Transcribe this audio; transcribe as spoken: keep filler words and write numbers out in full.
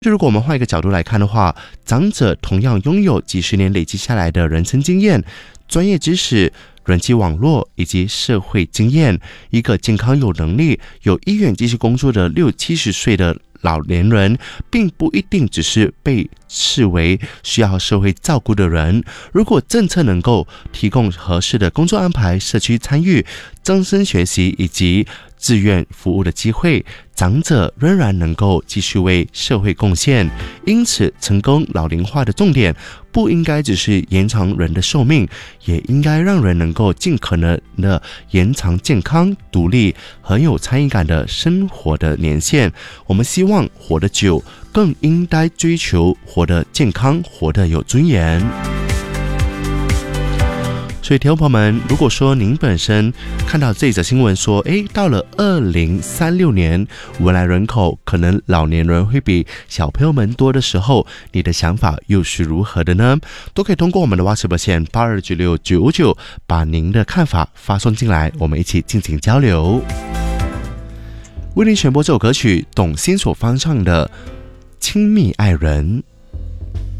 就如果我们换一个角度来看的话，长者同样拥有几十年累积下来的人生经验、专业知识、人际网络以及社会经验。一个健康有能力、有意愿继续工作的六七十岁的老年人，并不一定只是被视为需要社会照顾的人。如果政策能够提供合适的工作安排、社区参与、终身学习以及志愿服务的机会，长者仍然能够继续为社会贡献。因此，成功老龄化的重点不应该只是延长人的寿命，也应该让人能够尽可能的延长健康、独立、很有参与感的生活的年限。我们希望活得久，更应该追求活得健康、活得有尊严。所以听众朋友们，如果说您本身看到这则新闻说，诶，到了二零三六年，未来人口可能老年人会比小朋友们多的时候，你的想法又是如何的呢？都可以通过我们的 WhatsApp 线八二九六九五九，把您的看法发送进来，我们一起进行交流。为您选播这首歌曲，董欣所翻唱的《亲密爱人》。